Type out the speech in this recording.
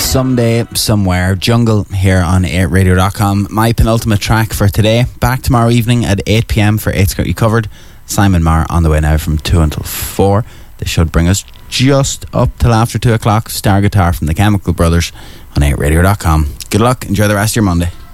Someday, Somewhere, Jungle here on 8radio.com. My penultimate track for today. Back tomorrow evening at 8 p.m. for 8's Got You Covered. Simon Marr on the way now from 2 until 4. This should bring us just up till after 2 o'clock. Star Guitar from the Chemical Brothers on 8radio.com. Good luck. Enjoy the rest of your Monday.